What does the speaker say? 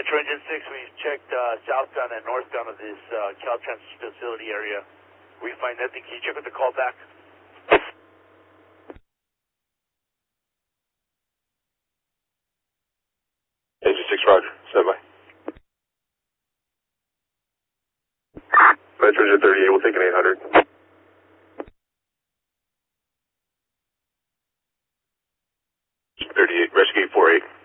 Metro Engine 6, we've checked southbound and northbound of this Caltrans facility area. We find nothing. Can you check with the call back? Engine 6, roger. Stand by. Metro Engine 38, we'll take an 800. Rescue 48.